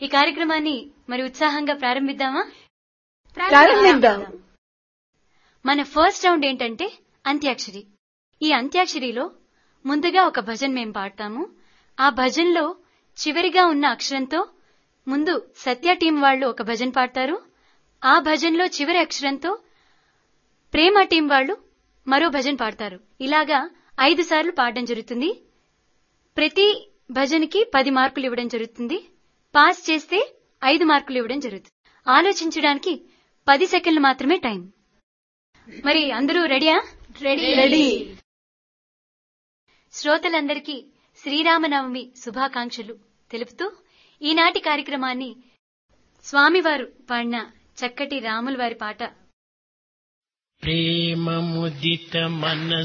ఈ కార్యక్రమాన్ని మరి ఉత్సాహంగా ప్రారంభిద్దామా? ప్రారంభిద్దాం. మన ఫస్ట్ రౌండ్ ఏంటంటే అంత్యాక్షరి. ఈ అంత్యాక్షరిలో ముందుగా ఒక భజన్ మేం పాడతాము. ఆ భజన్లో చివరిగా ఉన్న అక్షరంతో ముందు సత్య టీం వాళ్ళు ఒక భజన్ పాడతారు. ఆ భజన్లో చివరి అక్షరంతో ప్రేమ టీం వాళ్ళు మరో భజన్ పాడతారు. ఇలాగా 5 సార్లు పాడడం జరుగుతుంది. ప్రతి భజన్కి 10 మార్కులు ఇవ్వడం జరుగుతుంది. పాస్ చేస్తే 5 మార్కులు ఇవ్వడం జరుగుతుంది. ఆలోచించడానికి 10 సెకండ్లు మాత్రమే టైం. మరి అందరూ రెడీయా? రెడీ. శ్రోతలందరికీ శ్రీరామనవమి శుభాకాంక్షలు తెలుపుతూ ఈనాటి కార్యక్రమాన్ని స్వామివారు పాడిన చక్కటి రాముల వారి పాట ప్రేమ ముదిత మన